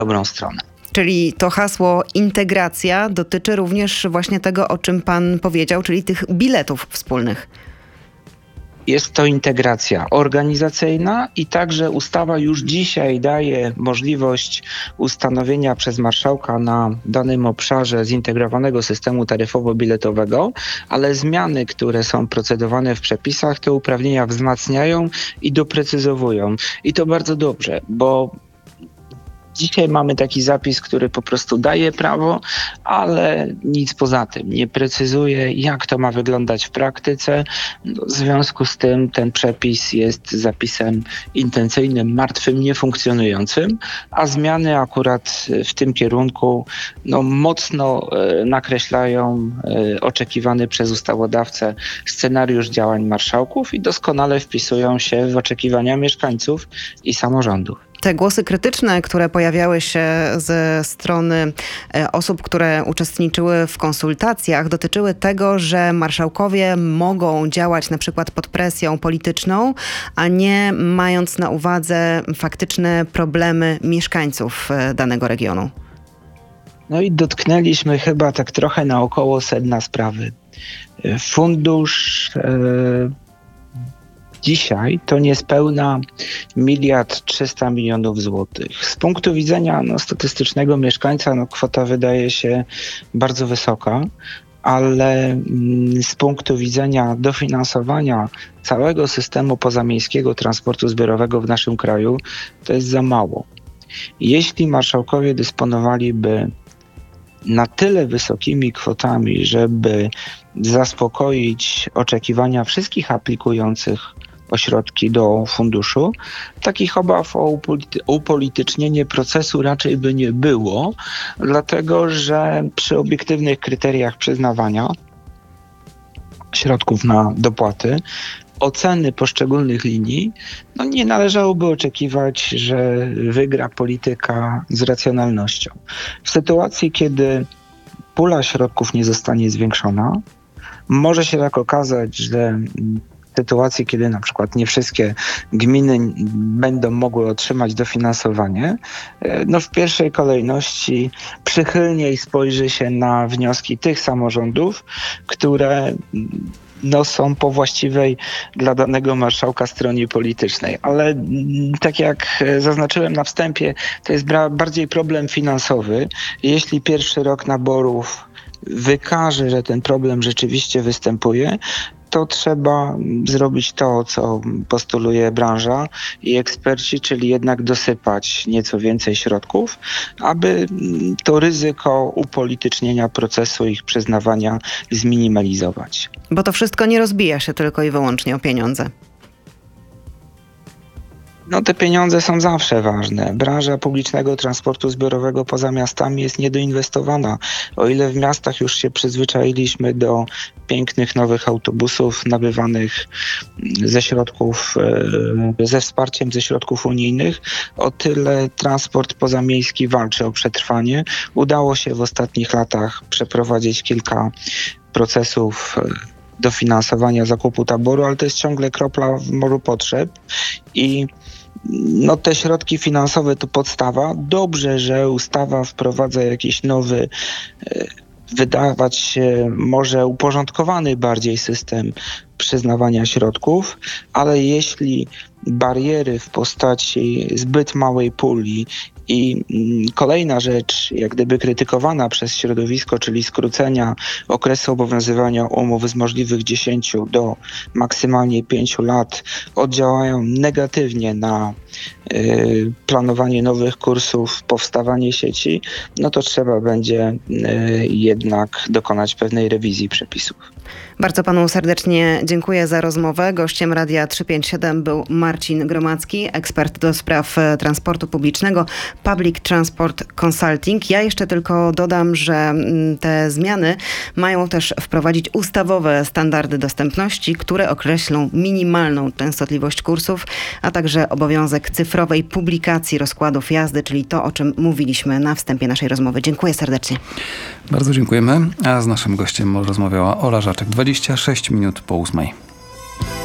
dobrą stronę. Czyli to hasło integracja dotyczy również właśnie tego, o czym pan powiedział, czyli tych biletów wspólnych. Jest to integracja organizacyjna i także ustawa już dzisiaj daje możliwość ustanowienia przez marszałka na danym obszarze zintegrowanego systemu taryfowo-biletowego, ale zmiany, które są procedowane w przepisach, te uprawnienia wzmacniają i doprecyzowują. I to bardzo dobrze, bo dzisiaj mamy taki zapis, który po prostu daje prawo, ale nic poza tym. Nie precyzuje, jak to ma wyglądać w praktyce. W związku z tym ten przepis jest zapisem intencyjnym, martwym, niefunkcjonującym, a zmiany akurat w tym kierunku mocno nakreślają oczekiwany przez ustawodawcę scenariusz działań marszałków i doskonale wpisują się w oczekiwania mieszkańców i samorządów. Te głosy krytyczne, które pojawiały się ze strony osób, które uczestniczyły w konsultacjach, dotyczyły tego, że marszałkowie mogą działać na przykład pod presją polityczną, a nie mając na uwadze faktyczne problemy mieszkańców danego regionu. No i dotknęliśmy chyba tak trochę naokoło sedna sprawy. Fundusz dzisiaj to niespełna 1,3 mld złotych. Z punktu widzenia statystycznego mieszkańca kwota wydaje się bardzo wysoka, ale z punktu widzenia dofinansowania całego systemu pozamiejskiego transportu zbiorowego w naszym kraju to jest za mało. Jeśli marszałkowie dysponowaliby na tyle wysokimi kwotami, żeby zaspokoić oczekiwania wszystkich aplikujących o środki do funduszu, takich obaw o upolitycznienie procesu raczej by nie było, dlatego że przy obiektywnych kryteriach przyznawania środków na dopłaty, oceny poszczególnych linii, nie należałoby oczekiwać, że wygra polityka z racjonalnością. W sytuacji, kiedy pula środków nie zostanie zwiększona, może się tak okazać, że w sytuacji, kiedy na przykład nie wszystkie gminy będą mogły otrzymać dofinansowanie, w pierwszej kolejności przychylniej spojrzy się na wnioski tych samorządów, które są po właściwej dla danego marszałka stronie politycznej. Ale tak jak zaznaczyłem na wstępie, to jest bardziej problem finansowy. Jeśli pierwszy rok naborów wykaże, że ten problem rzeczywiście występuje, to trzeba zrobić to, co postuluje branża i eksperci, czyli jednak dosypać nieco więcej środków, aby to ryzyko upolitycznienia procesu ich przyznawania zminimalizować. Bo to wszystko nie rozbija się tylko i wyłącznie o pieniądze. Te pieniądze są zawsze ważne. Branża publicznego transportu zbiorowego poza miastami jest niedoinwestowana. O ile w miastach już się przyzwyczailiśmy do pięknych nowych autobusów nabywanych ze wsparciem ze środków unijnych, o tyle transport pozamiejski walczy o przetrwanie. Udało się w ostatnich latach przeprowadzić kilka procesów dofinansowania zakupu taboru, ale to jest ciągle kropla w morzu potrzeb i te środki finansowe to podstawa. Dobrze, że ustawa wprowadza jakiś nowy, wydawać się może uporządkowany bardziej system przyznawania środków, ale jeśli bariery w postaci zbyt małej puli i kolejna rzecz, jak gdyby krytykowana przez środowisko, czyli skrócenia okresu obowiązywania umów z możliwych 10 do maksymalnie 5 lat, oddziałają negatywnie na planowanie nowych kursów, powstawanie sieci, to trzeba będzie jednak dokonać pewnej rewizji przepisów. Bardzo panu serdecznie dziękuję za rozmowę. Gościem Radia 357 był Marcin Gromacki, ekspert do spraw transportu publicznego, Public Transport Consulting. Ja jeszcze tylko dodam, że te zmiany mają też wprowadzić ustawowe standardy dostępności, które określą minimalną częstotliwość kursów, a także obowiązek cyfrowej publikacji rozkładów jazdy, czyli to, o czym mówiliśmy na wstępie naszej rozmowy. Dziękuję serdecznie. Bardzo dziękujemy. A z naszym gościem rozmawiała Ola Żaczek. 26 minut po 8.